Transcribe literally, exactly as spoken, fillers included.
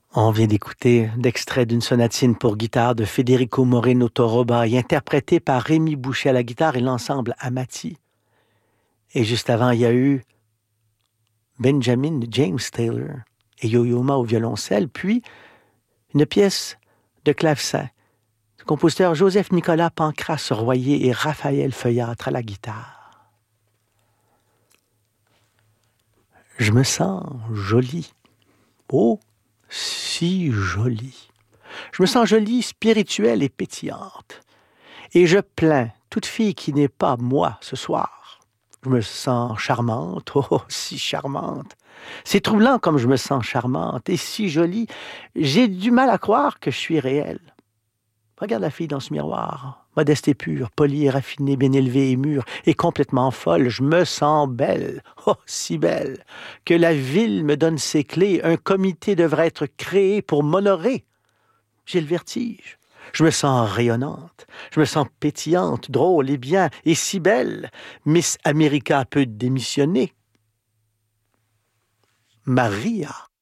On vient d'écouter d'extrait d'une sonatine pour guitare de Federico Moreno Toroba, et interprété par Rémi Boucher à la guitare et l'ensemble Amati. Et juste avant, il y a eu Benjamin James Taylor et Yo-Yo Ma au violoncelle, puis une pièce de clavecin du compositeur Joseph-Nicolas Pancrace Royer et Raphaël Feuillâtre à la guitare. Je me sens jolie. Oh, si jolie. Je me sens jolie, spirituelle et pétillante. Et je plains toute fille qui n'est pas moi ce soir. Je me sens charmante, oh, si charmante. C'est troublant comme je me sens charmante et si jolie. J'ai du mal à croire que je suis réelle. Regarde la fille dans ce miroir, modeste et pure, polie et raffinée, bien élevée et mûre, et complètement folle. Je me sens belle, oh, si belle, que la ville me donne ses clés. Un comité devrait être créé pour m'honorer. J'ai le vertige. Je me sens rayonnante. Je me sens pétillante, drôle et bien, et si belle. Miss America peut démissionner. Maria.